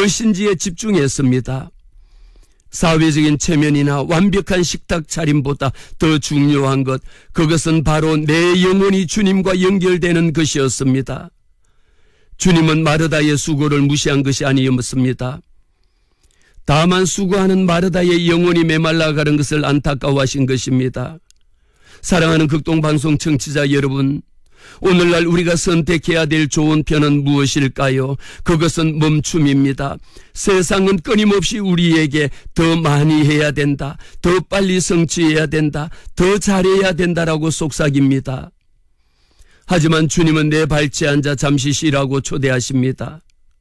무엇인지에 집중했습니다. 사회적인 체면이나 완벽한 식탁 차림보다 더 중요한 것, 그것은 바로 내 영혼이 주님과 연결되는 것이었습니다. 주님은 마르다의 수고를 무시한 것이 아니었습니다. 다만 수고하는 마르다의 영혼이 메말라가는 것을 안타까워하신 것입니다. 사랑하는 극동방송 청취자 여러분, 오늘날 우리가 선택해야 될 좋은 편은 무엇일까요? 그것은 멈춤입니다. 세상은 끊임없이 우리에게 더 많이 해야 된다, 더 빨리 성취해야 된다, 더 잘해야 된다라고 속삭입니다. 하지만 주님은 내 발치에 앉아 잠시 쉬라고 초대하십니다.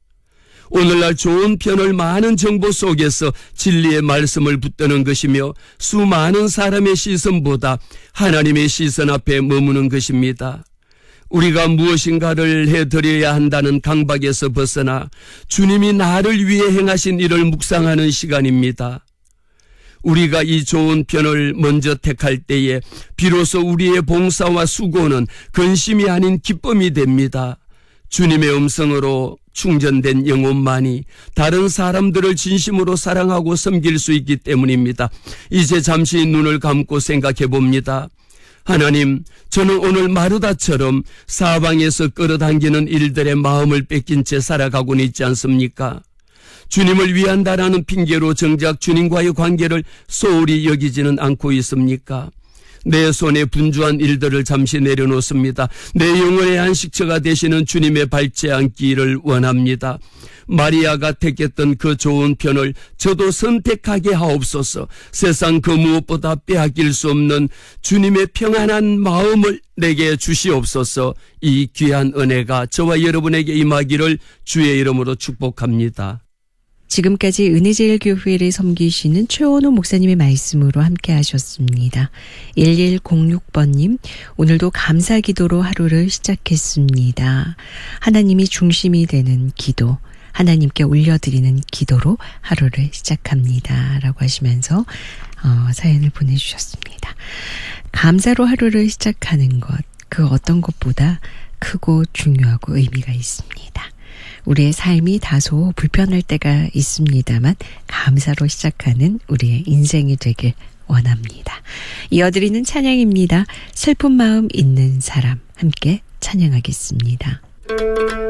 오늘날 좋은 편을 많은 정보 속에서 진리의 말씀을 붙드는 것이며 수많은 사람의 시선보다 하나님의 시선 앞에 머무는 것입니다. 우리가 무엇인가를 해드려야 한다는 강박에서 벗어나 주님이 나를 위해 행하신 일을 묵상하는 시간입니다. 우리가 이 좋은 편을 먼저 택할 때에 비로소 우리의 봉사와 수고는 근심이 아닌 기쁨이 됩니다. 주님의 음성으로 충전된 영혼만이 다른 사람들을 진심으로 사랑하고 섬길 수 있기 때문입니다. 이제 잠시 눈을 감고 생각해 봅니다. 하나님, 저는 오늘 마르다처럼 사방에서 끌어당기는 일들의 마음을 뺏긴 채 살아가고는 있지 않습니까? 주님을 위한다라는 핑계로 정작 주님과의 관계를 소홀히 여기지는 않고 있습니까? 내 손에 분주한 일들을 잠시 내려놓습니다. 내 영혼의 안식처가 되시는 주님의 발치에 앉기를 원합니다. 마리아가 택했던 그 좋은 편을 저도 선택하게 하옵소서. 세상 그 무엇보다 빼앗길 수 없는 주님의 평안한 마음을 내게 주시옵소서. 이 귀한 은혜가 저와 여러분에게 임하기를 주의 이름으로 축복합니다. 지금까지 은혜제일교회를 섬기시는 최원호 목사님의 말씀으로 함께 하셨습니다. 1106번님, 오늘도 감사기도로 하루를 시작했습니다. 하나님이 중심이 되는 기도, 하나님께 올려드리는 기도로 하루를 시작합니다. 라고 하시면서 사연을 보내주셨습니다. 감사로 하루를 시작하는 것, 그 어떤 것보다 크고 중요하고 의미가 있습니다. 우리의 삶이 다소 불편할 때가 있습니다만 감사로 시작하는 우리의 인생이 되길 원합니다. 이어드리는 찬양입니다. 슬픈 마음 있는 사람, 함께 찬양하겠습니다.